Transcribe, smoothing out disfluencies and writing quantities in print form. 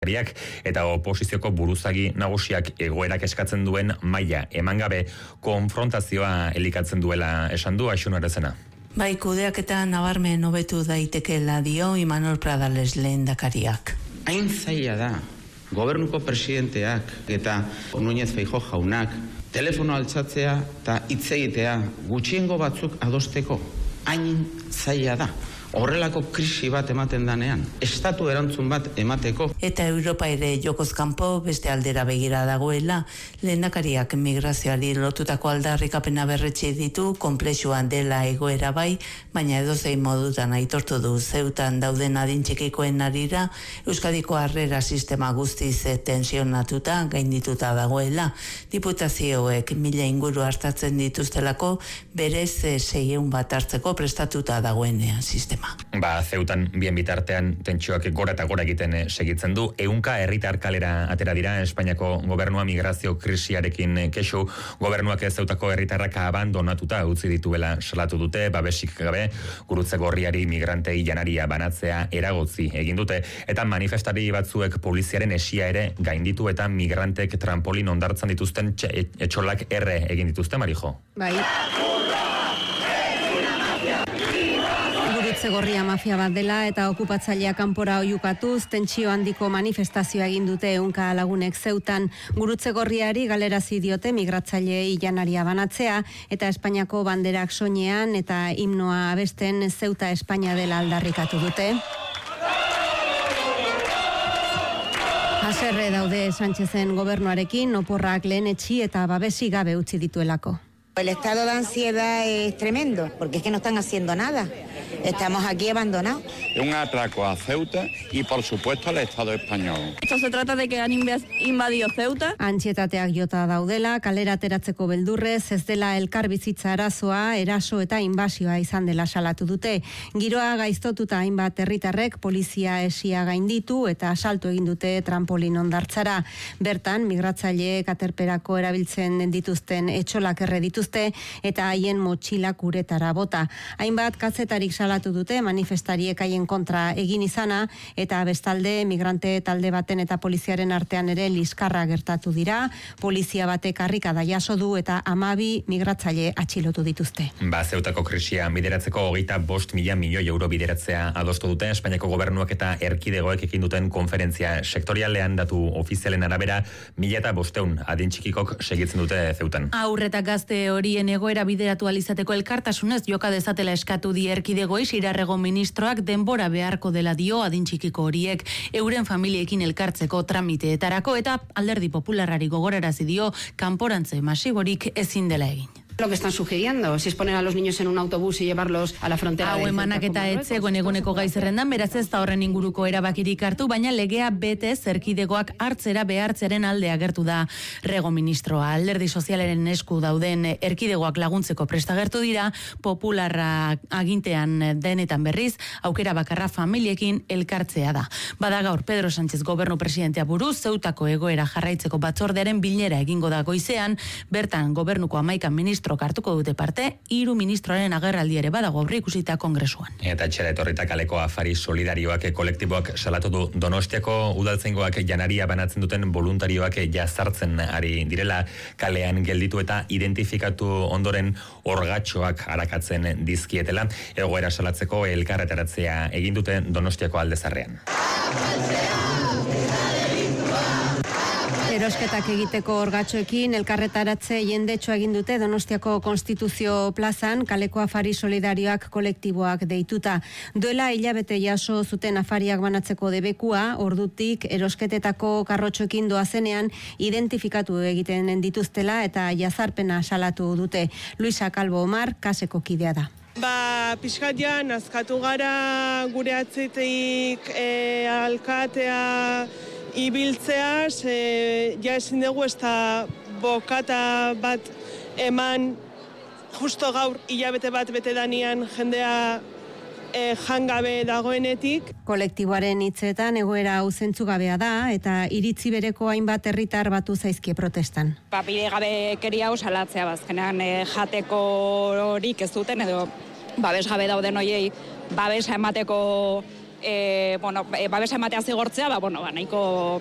eta oposizioko buruzagi nagusiak egoerak eskatzen duen maila emangabe konfrontazioa elikatzen duela esan du Aixun Arezena. Bai, kudeaketa nabarmen hobetu daitekeela dio Imanol Pradales lehendakariak. Hain zaila da, gobernuko presidenteak eta Núñez Feijóo jaunak telefono altxatzea eta hitz egitea gutxiengo batzuk adosteko. Hain zaila da. Horrelako krisi bat ematen danean, estatu erantzun bat emateko. Eta Europa ere jokoz kanpo beste aldera begira dagoela, lehendakariak migrazioari lotutako aldarrikapena berretsi ditu, konplexuan dela egoera bai, baina edozein modutan aitortu du Zeutan dauden adintxikikoen arira, Euskadiko harrera sistema guztiz tensionatuta, gaindituta dagoela, diputazioek 1000 inguru hartatzen dituztelako, berez 600 bat hartzeko prestatuta dagoenean sistema. Zeutan bien bitartean tentsioak gora eta gora egiten segitzen du. 100 herritar kalera atera dira Espainiako gobernua migrazio krisiarekin kexu. Gobernuak Zeutako herritarrak abandonatuta utzi dituela salatu dute, babesik gabe, Gurutze Gorriari migrantei janaria banatzea eragotzi egin dute. Eta manifestari batzuek poliziaren esia ere gainditu eta migrantek trampolin ondartzan dituzten etxolak erre egin dituzte, Marijo. Bai. Gurutze Gorria mafia bat dela eta okupatzailea kanpora oiukatuz tentsio handiko manifestazioa egin dute 100 lagunek Zeutan. Gurutze Gorriari galerazi diote migratzaileei janaria banatzea eta Espainiako banderak soinean eta himnoa abesten Zeuta Espainia dela aldarrikatu dute. Haserre daude Sánchezen gobernuarekin, oporrak lehenetsi eta babesi gabe utzi dituelako. El estado de ansiedad es tremendo, porque es que no están haciendo nada. Estamos aquí abandonados. Un atraco a Ceuta y, por supuesto, al Estado español. Esto se trata de que han invadido Ceuta. Antsietateak jota daudela, kalera ateratzeko beldurrez, ez dela elkar bizitza arazoa, eraso eta inbasioa izan dela salatu dute. Giroa gaiztotuta hainbat herritarrek polizia esia gainditu eta asalto egin dute trampolin ondartzara. Bertan, migratzaileek aterperako erabiltzen dituzten etxolak erre dituzte eta haien motxilak uretara bota. Hainbat kazetarik salatu dute manifestariek haien kontra egin izana eta bestalde migrante talde baten eta poliziaren artean ere liskarra gertatu dira. Polizia batek harrikada jaso du eta 12 migratzaile atxilotu dituzte. Zeutako krisia bideratzeko 25.000 milioi euro bideratzea adostu dute Espainiako gobernuak eta erkidegoek ekin duten konferentzia sektorialean datu ofizialen arabera 1500 adintxikikok segitzen dute Zeutan. Aurreta gazte horien egoera bideratu alizateko elkartasunez joka dezatela eskatu di erkidegoei Irarrego ministroak denbora beharko dela dio adintxikiko horiek euren familiekin elkartzeko tramiteetarako eta Alderdi Popularrari gogorarazi dio kanporantze masiborik ezin dela egin. Lo que están sugiriendo, si es poner a los niños en un autobús y llevarlos a la frontera. Hau emanak eta etzegoen eguneko gaizerrendan, beraz ez da horren inguruko erabakirik hartu, baina legea bete zerkidegoak hartzera behartzeren alde agertu da Rego ministroa. Alderdi sozialaren esku dauden erkidegoak laguntzeko prestagertu dira, Popularra agintean denetan berriz, aukera bakarra familiekin elkartzea da. Bada gaur Pedro Sánchez gobernu presidentea buruz, Zeutako egoera jarraitzeko batzordearen bilera egingo da goizean, bertan gobernuko 11 ministro hartuko dute parte, 3 ministroaren agerraldi ere badago aurreikusita kongresuan. Eta etxera etorrita kaleko afari solidarioak kolektiboak salatu du Donostiako udaltzaingoak janaria banatzen duten voluntarioak jazartzen ari direla kalean gelditu eta identifikatu ondoren orgatxoak arakatzen dizkietela. Egoera salatzeko elkarretaratzea egin dute Donostiako Aldezarrean. Erosketak egiteko orgatxoekin elkarretaratze jendetxo egin dute Donostiako Konstituzio plazan kaleko afari solidarioak kolektiboak deituta. Duela hilabete jaso zuten afariak banatzeko debekua, ordutik erosketetako karrotxoekin doazenean identifikatu egiten dituztela eta jazarpena salatu dute. Luisa Calvo Omar kaseko kidea da. Pixkat ja, nazkatu gara gure atzetik alkatea ibiltzea, ja ezin dugu ez da bokata bat eman justo gaur hilabete bat bete danian jendea jangabe dagoenetik. Kolektiboaren hitzetan egoera hau zentzugabea da eta iritzi bereko hainbat herritar batu zaizkie protestan. Bidegabekeria hau salatzea bazkenean jateko horik ez duten edo babes gabe dauden hoiei babesa emateko babesa ematea zigortzea, nahiko